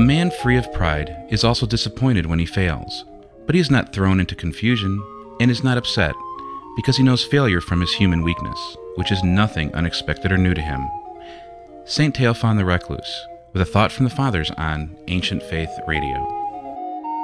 A man free of pride is also disappointed when he fails, but he is not thrown into confusion and is not upset, because he knows failure from his human weakness, which is nothing unexpected or new to him. St. Theophan the Recluse, with a thought from the Fathers on Ancient Faith Radio.